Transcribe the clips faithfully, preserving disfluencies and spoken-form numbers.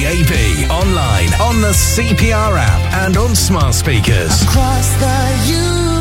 A B, online, on the C P R app and on smart speakers. Across the U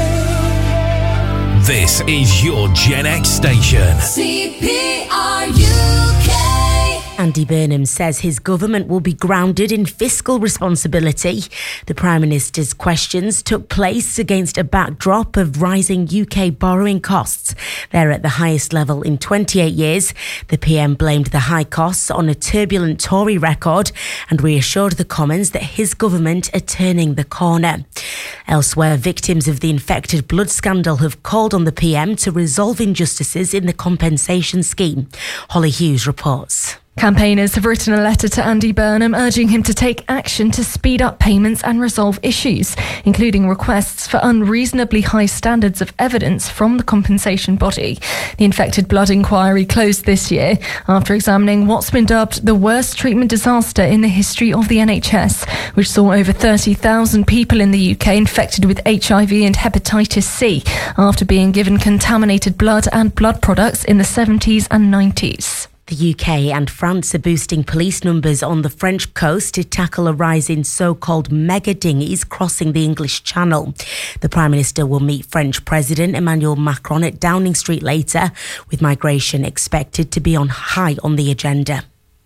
K. This is your Gen X station. C P R U K. Andy Burnham says his government will be grounded in fiscal responsibility. The Prime Minister's questions took place against a backdrop of rising U K borrowing costs. They're at the highest level in twenty-eight years. The P M blamed the high costs on a turbulent Tory record and reassured the Commons that his government are turning the corner. Elsewhere, victims of the infected blood scandal have called on the P M to resolve injustices in the compensation scheme. Holly Hughes reports. Campaigners have written a letter to Andy Burnham urging him to take action to speed up payments and resolve issues, including requests for unreasonably high standards of evidence from the compensation body. The infected blood inquiry closed this year after examining what's been dubbed the worst treatment disaster in the history of the N H S, which saw over thirty thousand people in the U K infected with H I V and hepatitis C after being given contaminated blood and blood products in the seventies and nineties. The U K and France are boosting police numbers on the French coast to tackle a rise in so-called mega dinghies crossing the English Channel. The Prime Minister will meet French President Emmanuel Macron at Downing Street later, with migration expected to be on high on the agenda.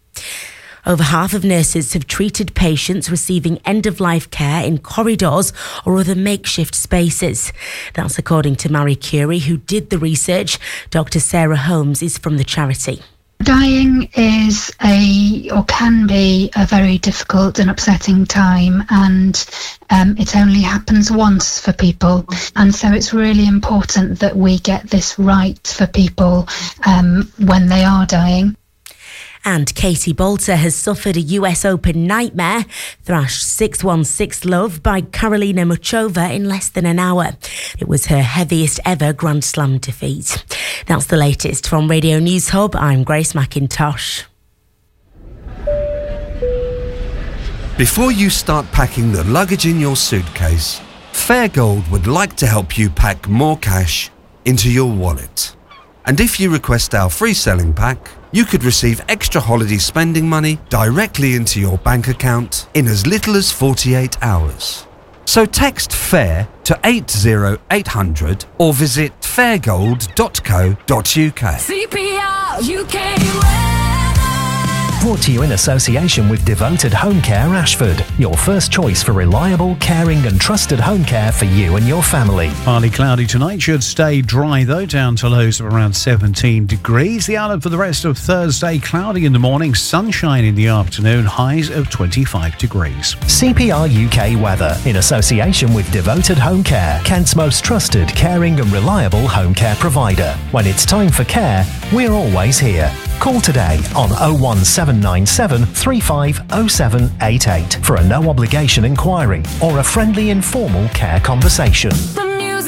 Over half of nurses have treated patients receiving end-of-life care in corridors or other makeshift spaces. That's according to Marie Curie, who did the research. Doctor Sarah Holmes is from the charity. Dying is a, or can be, a very difficult and upsetting time, and um, it only happens once for people. And so it's really important that we get this right for people um, when they are dying. And Katie Bolter has suffered a U S Open nightmare, thrashed six one six love by Karolina Muchova in less than an hour. It was her heaviest ever Grand Slam defeat. That's the latest from Radio News Hub. I'm Grace McIntosh. Before you start packing the luggage in your suitcase, Fairgold would like to help you pack more cash into your wallet. And if you request our free selling pack, you could receive extra holiday spending money directly into your bank account in as little as forty-eight hours. So text FAIR to eight zero eight hundred or visit fairgold dot co dot uk. C P R U K. Brought to you in association with Devoted Home Care Ashford, your first choice for reliable, caring and trusted home care for you and your family. Partly cloudy tonight, should stay dry though, down to lows of around seventeen degrees. The outlook for the rest of Thursday, cloudy in the morning, sunshine in the afternoon, highs of twenty-five degrees. C P R U K weather, in association with Devoted Home Care, Kent's most trusted, caring and reliable home care provider. When it's time for care, we're always here. Call today on oh one seven nine seven three five oh seven eight eight for a no obligation inquiry or a friendly informal care conversation.